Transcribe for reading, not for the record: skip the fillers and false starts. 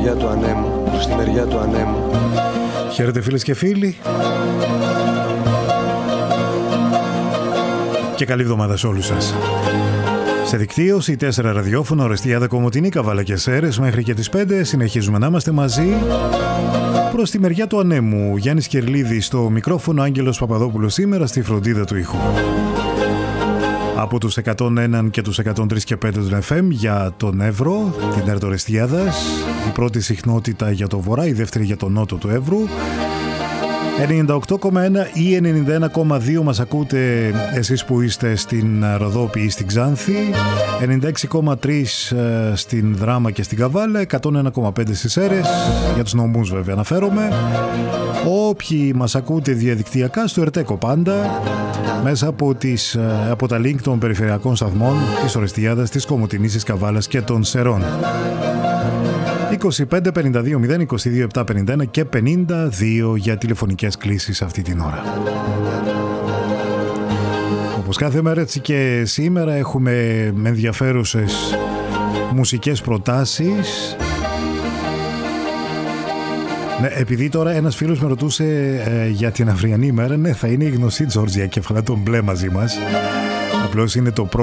μεριά του ανέμου, προς τη μεριά του ανέμου. Χαίρετε φίλες και φίλοι. Και καλή εβδομάδα σε όλους σας. Σε δικτύωση 4 ραδιόφωνο, Ορεστιάδα, Κομοτηνή, Καβάλα και Σέρες. Μέχρι και τις 5 συνεχίζουμε να είμαστε μαζί. Προς τη μεριά του ανέμου, Γιάννης Κερλίδης στο μικρόφωνο, Άγγελος Παπαδόπουλος σήμερα στη φροντίδα του ήχου. Από τους 101 και τους 103 και 5 του FM για τον Εύρο, την ΕΡΤ Ορεστιάδας, η πρώτη συχνότητα για το βορρά, η δεύτερη για τον νότο του Εύρου. 98,1 ή 91,2 μας ακούτε εσείς που είστε στην Ροδόπη ή στην Ξάνθη, 96,3 στην Δράμα και στην Καβάλα, 101,5 στις Σέρες, για τους νομούς βέβαια αναφέρομαι. Όποιοι μας ακούτε διαδικτυακά στο Ερτέκο πάντα, μέσα από τα link των περιφερειακών σταθμών της Ορεστιάδας, της Κομοτηνής, της Καβάλας και των Σερών. 25 52 0 22 7 51 και 52 για τηλεφωνικές κλήσεις αυτή την ώρα. Όπως κάθε μέρα, έτσι και σήμερα έχουμε με ενδιαφέρουσες μουσικές προτάσεις. Ναι, επειδή τώρα ένας φίλος με ρωτούσε για την αυριανή ημέρα, ναι, θα είναι η γνωστή Τζόρτζια Κεφαλά, τον μπλε μαζί μας. Απλώς είναι το πρώτο